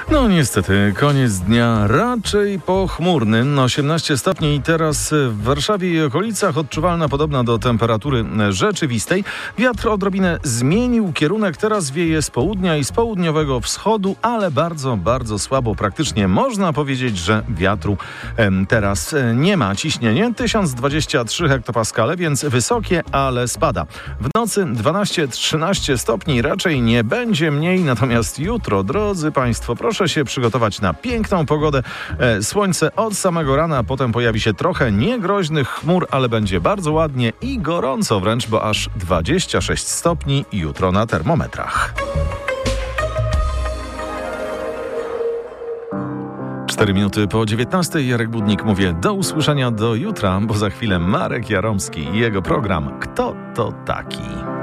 No niestety, koniec dnia raczej pochmurny. 18 stopni i teraz w Warszawie i okolicach odczuwalna podobna do temperatury rzeczywistej. Wiatr odrobinę zmienił kierunek, teraz wieje z południa i z południowego wschodu, ale bardzo, bardzo słabo. Praktycznie można powiedzieć, że wiatru teraz nie ma. Ciśnienie 1023 hektopaskale, więc wysokie, ale spada. W nocy 12-13 stopni, raczej nie będzie mniej, natomiast jutro, drodzy Państwo, proszę się przygotować na piękną pogodę. Słońce od samego rana, potem pojawi się trochę niegroźnych chmur, ale będzie bardzo ładnie i gorąco wręcz, bo aż 26 stopni jutro na termometrach. 4 minuty po 19. Jarek Budnik, mówię do usłyszenia do jutra, bo za chwilę Marek Jaromski i jego program Kto to taki?